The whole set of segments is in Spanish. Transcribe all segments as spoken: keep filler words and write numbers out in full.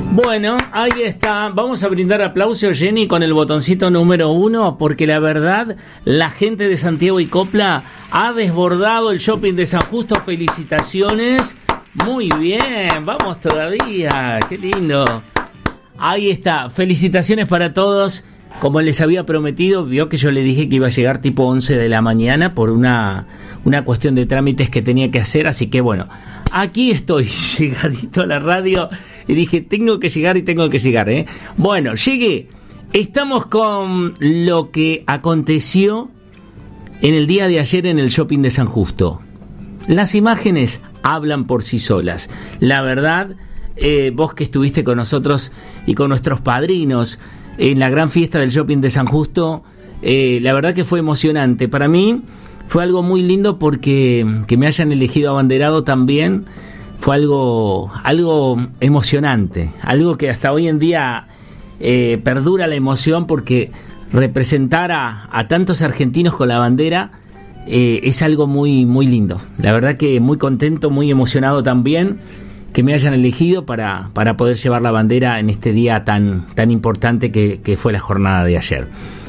Bueno, ahí está. Vamos a brindar aplausos, Jenny, con el botoncito número uno, porque la verdad, la gente de Santiago y Copla ha desbordado el shopping de San Justo. Felicitaciones. Muy bien, vamos todavía. Qué lindo. Ahí está. Felicitaciones para todos. Como les había prometido, vio que yo le dije que iba a llegar tipo once de la mañana por una, una cuestión de trámites que tenía que hacer. Así que bueno, aquí estoy, llegadito a la radio. Y dije, tengo que llegar y tengo que llegar, ¿eh? Bueno, llegué. Estamos con lo que aconteció en el día de ayer en el shopping de San Justo. Las imágenes hablan por sí solas. La verdad, eh, vos que estuviste con nosotros y con nuestros padrinos en la gran fiesta del shopping de San Justo, eh, la verdad que fue emocionante. Para mí fue algo muy lindo porque que me hayan elegido abanderado también. Fue algo, algo emocionante, algo que hasta hoy en día eh, perdura la emoción, porque representar a, a tantos argentinos con la bandera eh, es algo muy, muy lindo. La verdad que muy contento, muy emocionado también que me hayan elegido para, para poder llevar la bandera en este día tan, tan importante que, que fue la jornada de ayer.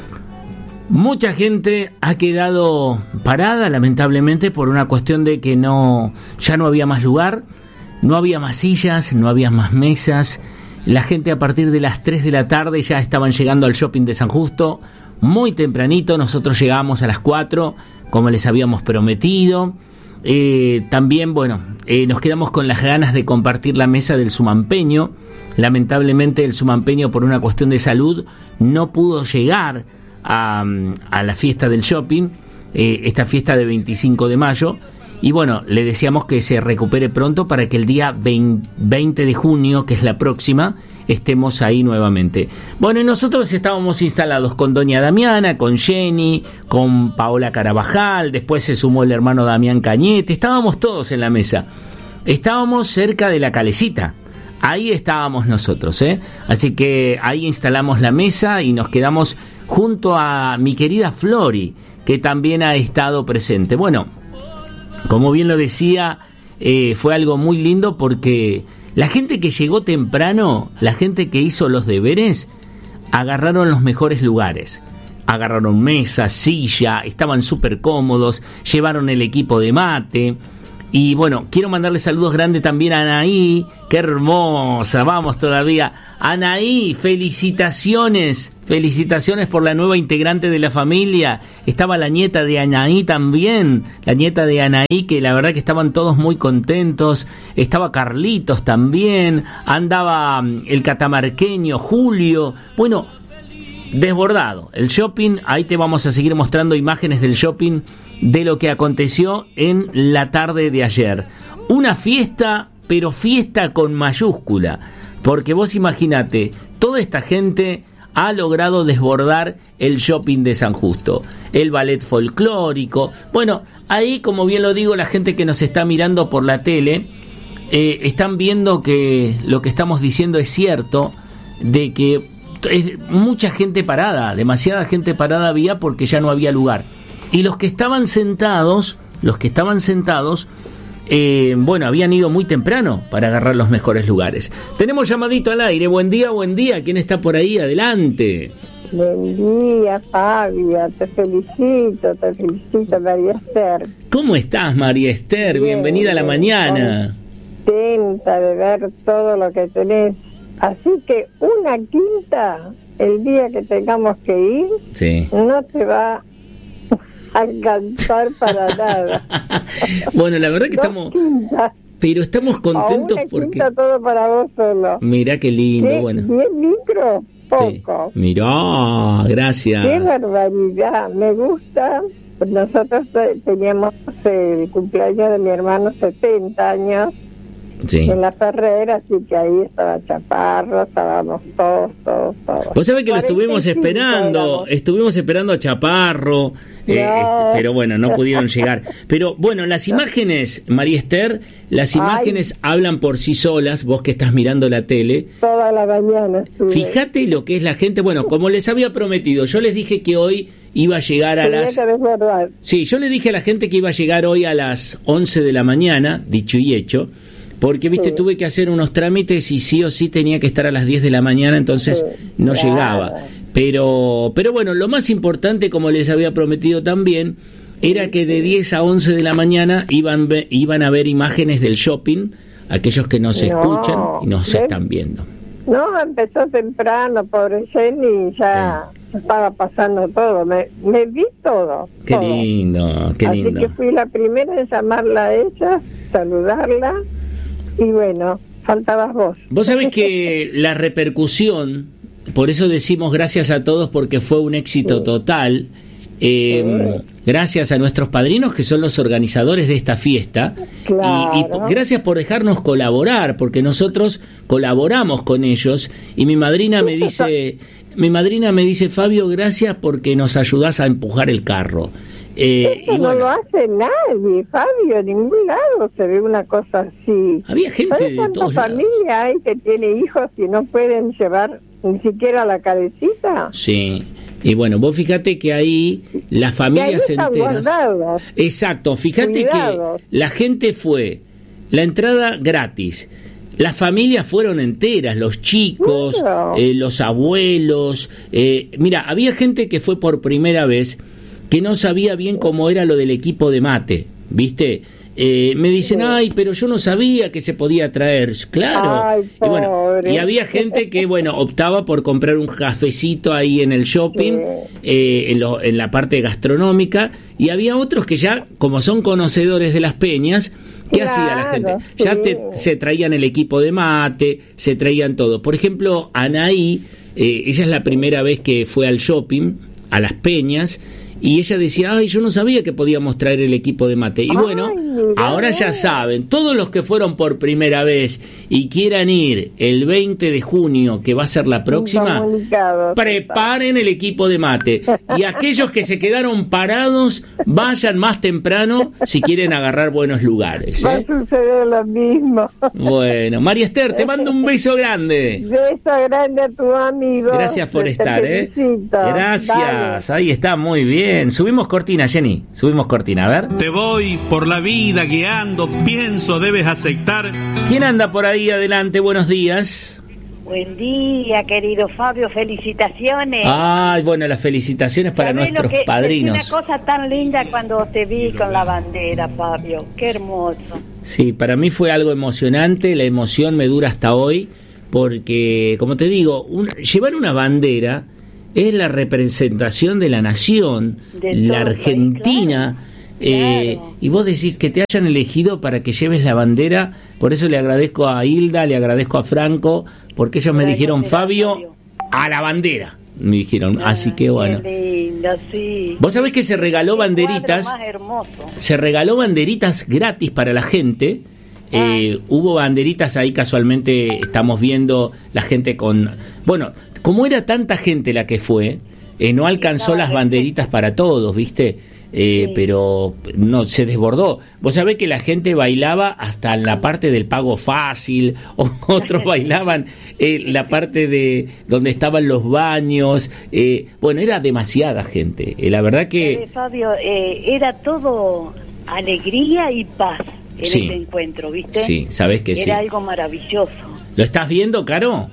Mucha gente ha quedado parada, lamentablemente, por una cuestión de que no, ya no había más lugar. No había más sillas, no había más mesas. La gente a partir de las tres de la tarde ya estaban llegando al shopping de San Justo. Muy tempranito, nosotros llegamos a las cuatro, como les habíamos prometido. Eh, también, bueno, eh, nos quedamos con las ganas de compartir la mesa del Sumampeño. Lamentablemente el Sumampeño, por una cuestión de salud, no pudo llegar a, a la fiesta del shopping, eh, esta fiesta de veinticinco de mayo. Y bueno, le deseamos que se recupere pronto para que el día veinte de junio, que es la próxima, estemos ahí nuevamente. Bueno, y nosotros estábamos instalados con doña Damiana, con Jenny, con Paola Carabajal, después se sumó el hermano Damián Cañete, estábamos todos en la mesa. Estábamos cerca de la calecita, ahí estábamos nosotros, ¿eh? Así que ahí instalamos la mesa y nos quedamos junto a mi querida Flori, que también ha estado presente. Bueno, como bien lo decía, eh, fue algo muy lindo porque la gente que llegó temprano, la gente que hizo los deberes, agarraron los mejores lugares. Agarraron mesa, silla, estaban súper cómodos, llevaron el equipo de mate. Y bueno, quiero mandarle saludos grandes también a Anaí, qué hermosa, vamos todavía. Anaí, felicitaciones, felicitaciones por la nueva integrante de la familia. Estaba la nieta de Anaí también, la nieta de Anaí, que la verdad que estaban todos muy contentos. Estaba Carlitos también, andaba el catamarqueño, Julio. Bueno, desbordado el shopping. Ahí te vamos a seguir mostrando imágenes del shopping, de lo que aconteció en la tarde de ayer. Una fiesta, pero fiesta con mayúscula, porque vos imaginate, toda esta gente ha logrado desbordar el shopping de San Justo, el ballet folclórico. Bueno, ahí, como bien lo digo, la gente que nos está mirando por la tele, eh, están viendo que lo que estamos diciendo es cierto, de que es mucha gente parada, demasiada gente parada había porque ya no había lugar. Y los que estaban sentados, los que estaban sentados, eh, bueno, habían ido muy temprano para agarrar los mejores lugares. Tenemos llamadito al aire. Buen día, buen día. ¿Quién está por ahí? Adelante. Buen día, Fabia. Te felicito, te felicito, María Esther. ¿Cómo estás, María Esther? Bien, Bienvenida a la mañana. Contenta de ver todo lo que tenés. Así que una quinta, el día que tengamos que ir, sí, no te va alcanzar para nada. Bueno, la verdad que Dos estamos quintas. Pero estamos contentos una porque quinta todo para vos solo. Mirá qué lindo. ¿Qué? Bueno, ¿Diez micros? Poco. Sí. Mirá, gracias. Qué barbaridad, me gusta. Nosotros teníamos el cumpleaños de mi hermano, setenta años, sí, en la Ferrera, así que ahí estaba Chaparro, estábamos todos, todos, todos. Vos sabés que lo estuvimos esperando, estuvimos esperando a Chaparro, no. eh, este, pero bueno, no pudieron llegar. Pero bueno, las imágenes, María Esther, las imágenes Ay. hablan por sí solas, vos que estás mirando la tele. Toda la mañana. Sí. Fíjate lo que es la gente, bueno, como les había prometido, yo les dije que hoy iba a llegar a Tenía las... que desbordar. Sí, yo le dije a la gente que iba a llegar hoy a las once de la mañana, dicho y hecho. porque, viste, sí. tuve que hacer unos trámites y sí o sí tenía que estar a las diez de la mañana, entonces sí, no claro. llegaba. Pero, pero bueno, lo más importante, como les había prometido también, era que de diez a once de la mañana iban, iban a ver imágenes del shopping, aquellos que nos no, escuchan y nos ¿ves? Están viendo. No, empezó temprano, pobre Jenny, ya sí. estaba pasando todo, me, me vi todo. Qué todo. lindo, qué lindo. Así que fui la primera en llamarla a ella, saludarla, y bueno, faltabas vos. Vos sabés que la repercusión, por eso decimos gracias a todos, porque fue un éxito sí. total. Eh, sí. Gracias a nuestros padrinos, que son los organizadores de esta fiesta, claro. y, y gracias por dejarnos colaborar, porque nosotros colaboramos con ellos, y mi madrina me dice, mi madrina me dice, Fabio, gracias porque nos ayudás a empujar el carro. Eh, Eso y bueno, no lo hace nadie, Fabio, en ningún lado se ve una cosa así. Había gente ¿Sabes de todos lados? Familia hay que tiene hijos y no pueden llevar ni siquiera la cabecita. Sí. Y bueno, vos fíjate que ahí las familias enteras... Exacto, fíjate Cuidados. Que la gente fue, la entrada gratis, las familias fueron enteras, los chicos, bueno. eh, los abuelos... Eh, mira, había gente que fue por primera vez que no sabía bien cómo era lo del equipo de mate, ¿viste? Eh, me dicen, ay, pero yo no sabía que se podía traer. Claro. Ay, y bueno, y había gente que, bueno, optaba por comprar un cafecito ahí en el shopping, sí. eh, en, lo, en la parte gastronómica, y había otros que ya, como son conocedores de las peñas, ¿qué claro, hacía la gente? Sí. Ya te, se traían el equipo de mate, se traían todo. Por ejemplo, Anaí, eh, ella es la primera vez que fue al shopping, a las peñas, y ella decía, ay, yo no sabía que podíamos traer el equipo de mate. Y bueno, ay, ahora ya saben, todos los que fueron por primera vez y quieran ir el veinte de junio, que va a ser la próxima, preparen el equipo de mate. Y aquellos que se quedaron parados, vayan más temprano si quieren agarrar buenos lugares. ¿eh? Va a suceder lo mismo. Bueno, María Esther, te mando un beso grande. Beso grande a tu amigo. Gracias por te estar, ¿eh? Gracias, vale. Ahí está, muy bien. Subimos cortina, Jenny, subimos cortina, a ver. Te voy por la vida guiando, pienso debes aceptar. ¿Quién anda por ahí adelante? Buenos días. Buen día, querido Fabio, felicitaciones. Ay, bueno, las felicitaciones para nuestros que, padrinos. Es una cosa tan linda cuando te vi con la bandera, Fabio, qué hermoso. Sí, para mí fue algo emocionante, la emoción me dura hasta hoy, porque, como te digo, un, llevar una bandera es la representación de la nación, de la Argentina, claro, eh, claro. Y vos decís que te hayan elegido para que lleves la bandera, por eso le agradezco a Hilda, le agradezco a Franco, porque ellos me dijeron, Fabio, Fabio, a la bandera, me dijeron, ah, así que bueno. Qué lindo, sí. Vos sabés que se regaló banderitas, más hermoso. Se regaló banderitas gratis para la gente. Eh, ah. Hubo banderitas ahí, casualmente estamos viendo la gente con, bueno, como era tanta gente la que fue, eh, no alcanzó las banderitas para todos, ¿viste? Eh, sí. Pero no, se desbordó. Vos sabés que la gente bailaba hasta en la parte del pago fácil, o otros bailaban eh, la parte de donde estaban los baños. Eh, bueno, era demasiada gente. Eh, la verdad que... Eh, Fabio, eh, era todo alegría y paz en sí. ese encuentro, ¿viste? Sí, sabés que era sí. Era algo maravilloso. ¿Lo estás viendo, Caro?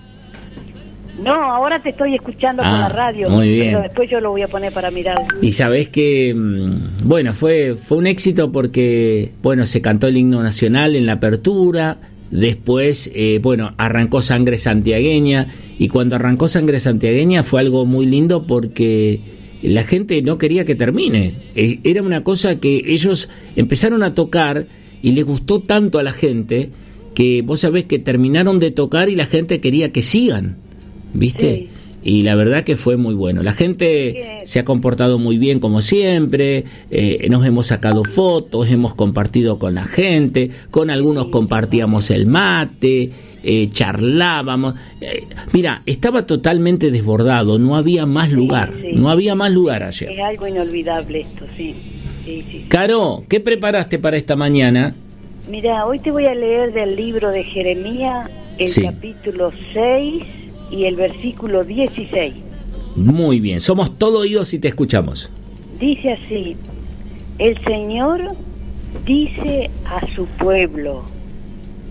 No, ahora te estoy escuchando ah, con la radio, muy bien. Pero después yo lo voy a poner para mirar. Y sabés que, bueno, fue fue un éxito porque, bueno, se cantó el himno nacional en la apertura, después, eh, bueno, arrancó Sangre Santiagueña, y cuando arrancó Sangre Santiagueña fue algo muy lindo porque la gente no quería que termine. Era una cosa que ellos empezaron a tocar y les gustó tanto a la gente que vos sabés que terminaron de tocar y la gente quería que sigan. ¿Viste? Sí. Y la verdad que fue muy bueno. La gente bien. Se ha comportado muy bien como siempre, eh, nos hemos sacado fotos, hemos compartido con la gente, con algunos sí, compartíamos el mate, eh, charlábamos. Eh, mira, estaba totalmente desbordado, no había más lugar, sí, sí. no había más lugar ayer. Es algo inolvidable esto, sí. sí, sí. Caro, ¿qué preparaste para esta mañana? Mira, hoy te voy a leer del libro de Jeremías, el sí. capítulo seis y el versículo dieciséis. Muy bien, somos todo oídos y te escuchamos. Dice así: el Señor dice a su pueblo,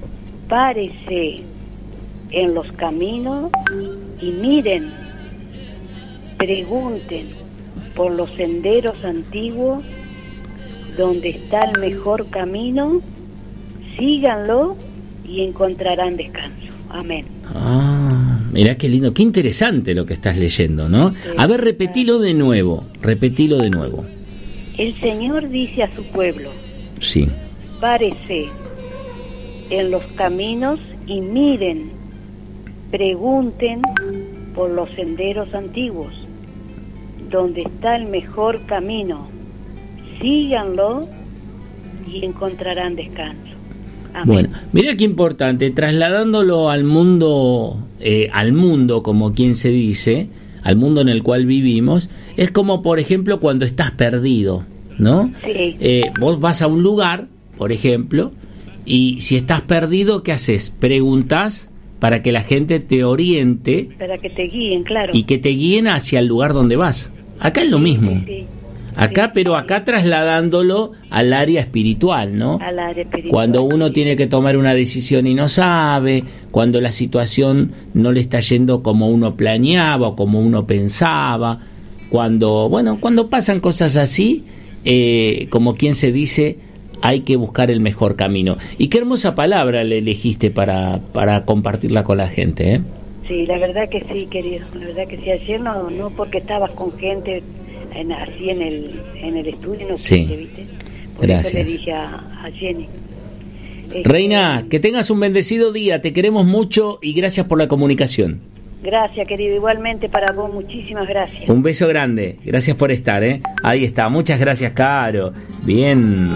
párese en los caminos y miren, pregunten por los senderos antiguos donde está el mejor camino, síganlo y encontrarán descanso. Amén. Ah, mirá qué lindo, qué interesante lo que estás leyendo, ¿no? Sí, a ver, repetilo de nuevo, repetilo de nuevo. El Señor dice a su pueblo, sí, párese en los caminos y miren, pregunten por los senderos antiguos, donde está el mejor camino, síganlo y encontrarán descanso. Amén. Bueno, mira qué importante, trasladándolo al mundo, eh, al mundo, como quien se dice, al mundo en el cual vivimos, es como, por ejemplo, cuando estás perdido, ¿no? Sí. Eh, vos vas a un lugar, por ejemplo, y si estás perdido, ¿qué haces? Preguntás para que la gente te oriente. Para que te guíen, claro. Y que te guíen hacia el lugar donde vas. Acá es lo mismo. Sí. Acá, sí, pero acá trasladándolo al área espiritual, ¿no? Al área espiritual. Cuando uno tiene que tomar una decisión y no sabe, cuando la situación no le está yendo como uno planeaba o como uno pensaba, cuando, bueno, cuando pasan cosas así, eh, como quien se dice, hay que buscar el mejor camino. Y qué hermosa palabra le elegiste para, para compartirla con la gente, ¿eh? Sí, la verdad que sí, querido, la verdad que sí. Ayer no, no porque estabas con gente en, así en el en el estudio, no sí. quise, ¿viste? Por Gracias. eso le dije a, a Jenny. Este, Reina, que tengas un bendecido día, te queremos mucho y gracias por la comunicación. Gracias, querido, igualmente para vos, muchísimas gracias. Un beso grande, gracias por estar, ¿eh? Ahí está, muchas gracias, Caro. Bien.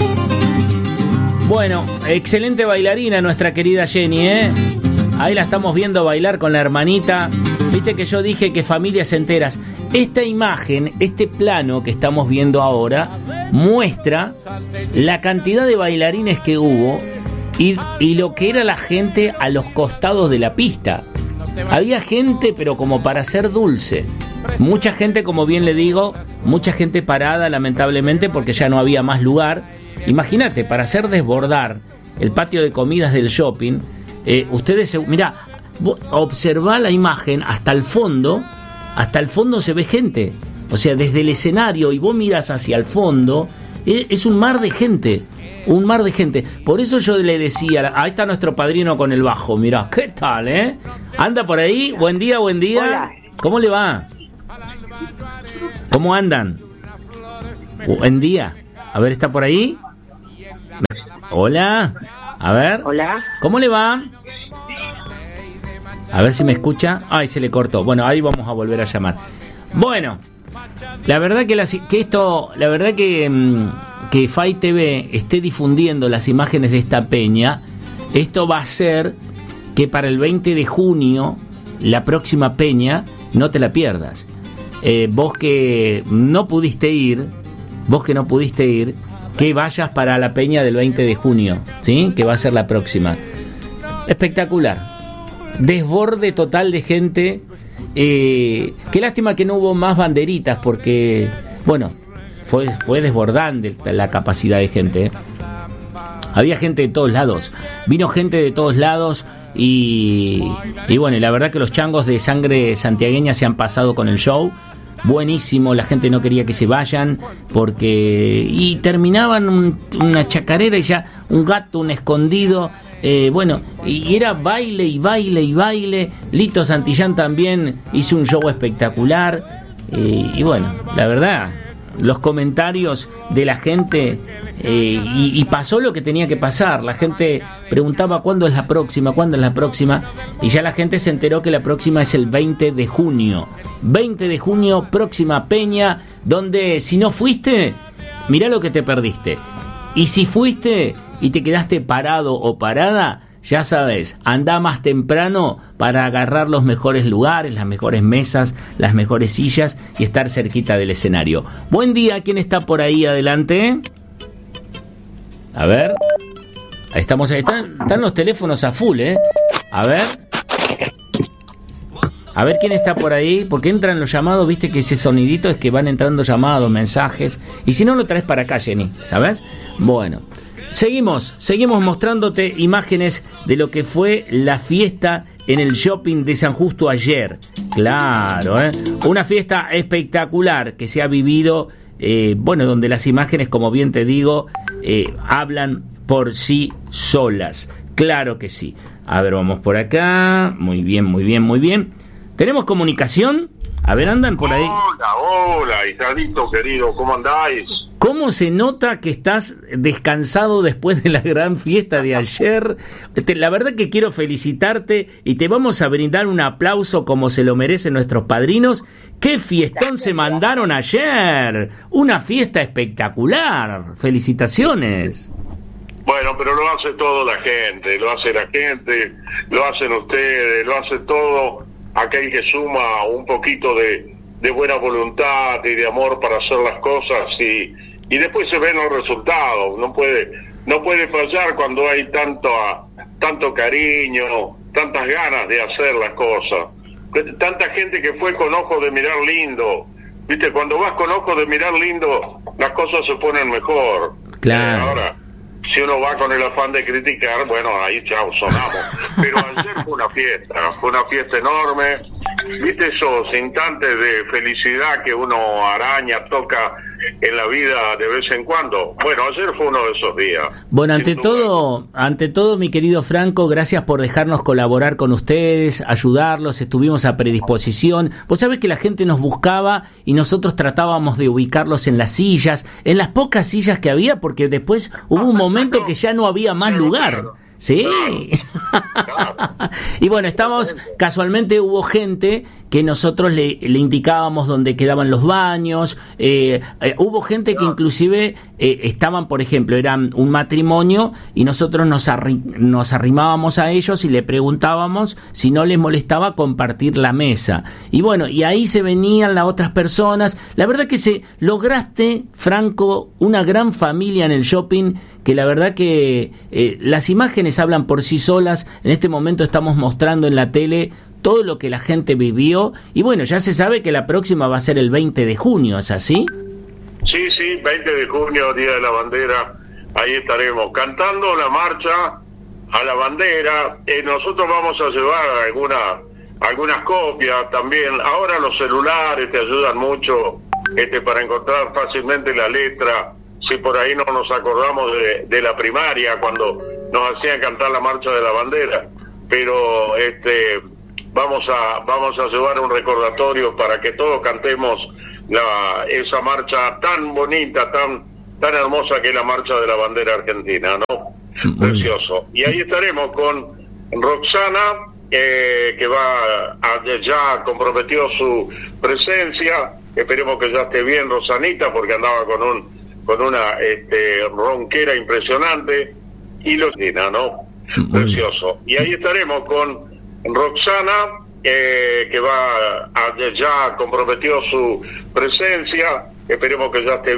Bueno, excelente bailarina nuestra querida Jenny, ¿eh? Ahí la estamos viendo bailar con la hermanita. Viste que yo dije que familias enteras. Esta imagen, este plano que estamos viendo ahora, muestra la cantidad de bailarines que hubo y, y lo que era la gente a los costados de la pista. Había gente, pero como para ser dulce. Mucha gente, como bien le digo, mucha gente parada, lamentablemente, porque ya no había más lugar. Imagínate, para hacer desbordar el patio de comidas del shopping, eh, ustedes, mirá, observá la imagen hasta el fondo, hasta el fondo se ve gente. O sea, desde el escenario y vos miras hacia el fondo, eh, es un mar de gente. Un mar de gente. Por eso yo le decía, ahí está nuestro padrino con el bajo, mirá, ¿qué tal, eh? ¿Anda por ahí? Buen día, buen día. Hola. ¿Cómo le va? ¿Cómo andan? Buen día. A ver, ¿está por ahí? Hola. A ver. Hola. ¿Cómo le va? A ver si me escucha. Ay, se le cortó. Bueno, ahí vamos a volver a llamar. Bueno, la verdad que, la, que esto, la verdad que... Mmm, que F A I T V esté difundiendo las imágenes de esta peña, esto va a hacer que para el veinte de junio, la próxima peña, no te la pierdas. Eh, vos que no pudiste ir, vos que no pudiste ir, que vayas para la peña del veinte de junio, ¿sí? Que va a ser la próxima. Espectacular. Desborde total de gente. Eh, qué lástima que no hubo más banderitas, porque, bueno, Fue, fue desbordante la capacidad de gente, ¿eh? Había gente de todos lados. Vino gente de todos lados y, y bueno, y la verdad que los changos de sangre santiagueña se han pasado con el show. Buenísimo, la gente no quería que se vayan porque... Y terminaban un, una chacarera y ya un gato, un escondido... Eh, bueno, y era baile y baile y baile. Lito Santillán también hizo un show espectacular. Eh, y bueno, la verdad... los comentarios de la gente eh, y, y pasó lo que tenía que pasar. La gente preguntaba cuándo es la próxima, cuándo es la próxima, y ya la gente se enteró que la próxima es el veinte de junio. veinte de junio, próxima peña, donde si no fuiste, mirá lo que te perdiste. Y si fuiste y te quedaste parado o parada, ya sabes, anda más temprano para agarrar los mejores lugares, las mejores mesas, las mejores sillas y estar cerquita del escenario. Buen día, ¿quién está por ahí adelante? A ver. Ahí estamos, ahí están, están los teléfonos a full, ¿eh? A ver. A ver quién está por ahí, porque entran los llamados, viste que ese sonidito es que van entrando llamados, mensajes. Y si no, lo traes para acá, Jenny, ¿sabes? Bueno. Seguimos, seguimos mostrándote imágenes de lo que fue la fiesta en el shopping de San Justo ayer. Claro, ¿eh? Una fiesta espectacular que se ha vivido, eh, bueno, donde las imágenes, como bien te digo, eh, hablan por sí solas. Claro que sí. A ver, vamos por acá. Muy bien, muy bien, muy bien. ¿Tenemos comunicación? A ver, andan por ahí. Hola, hola, Isradito querido, ¿cómo andáis? ¿Cómo se nota que estás descansado después de la gran fiesta de ayer? La verdad que quiero felicitarte y te vamos a brindar un aplauso como se lo merecen nuestros padrinos. ¡Qué fiestón se mandaron ayer! Una fiesta espectacular. ¡Felicitaciones! Bueno, pero lo hace toda la gente, lo hace la gente, lo hacen ustedes, lo hace todo aquel que suma un poquito de, de buena voluntad y de amor para hacer las cosas y, y después se ven los resultados. No puede no puede fallar cuando hay tanto tanto cariño, tantas ganas de hacer las cosas. Tanta gente que fue con ojos de mirar lindo. Viste, cuando vas con ojos de mirar lindo, las cosas se ponen mejor. Claro. Eh, ahora, si uno va con el afán de criticar, bueno, ahí chao, sonamos. Pero ayer fue una fiesta, fue una fiesta enorme. ¿Viste esos instantes de felicidad que uno araña, toca en la vida de vez en cuando? Bueno, ayer fue uno de esos días. Bueno, ante todo, ante todo, mi querido Franco, gracias por dejarnos colaborar con ustedes, ayudarlos, estuvimos a predisposición. Vos sabés que la gente nos buscaba y nosotros tratábamos de ubicarlos en las sillas, en las pocas sillas que había, porque después hubo un momento que ya no había más lugar. Sí. Claro. Y bueno, estamos, casualmente hubo gente que nosotros le, le indicábamos dónde quedaban los baños, eh, eh, hubo gente que inclusive eh, estaban, por ejemplo, eran un matrimonio y nosotros nos, arri- nos arrimábamos a ellos y le preguntábamos si no les molestaba compartir la mesa. Y bueno, y ahí se venían las otras personas. La verdad que se lograste, Franco, una gran familia en el shopping, que la verdad que eh, las imágenes hablan por sí solas. En este momento estamos mostrando en la tele todo lo que la gente vivió, y bueno, ya se sabe que la próxima va a ser el veinte de junio, ¿es así? Sí, sí, veinte de junio, Día de la Bandera, ahí estaremos cantando la marcha a la bandera. Eh, nosotros vamos a llevar alguna, algunas copias también. Ahora los celulares te ayudan mucho este, para encontrar fácilmente la letra, si por ahí no nos acordamos de, de la primaria, cuando nos hacían cantar la marcha de la bandera. Pero este vamos a vamos a llevar un recordatorio para que todos cantemos la esa marcha tan bonita, tan tan hermosa que es la marcha de la bandera argentina, ¿no? Precioso. Y ahí estaremos con Roxana, eh, que va a, ya comprometió su presencia. Esperemos que ya esté bien Rosanita, porque andaba con un con una este, ronquera impresionante. Y lo ¿no? Precioso. Y ahí estaremos con Roxana, eh, que va a, ya comprometió su presencia. Esperemos que ya esté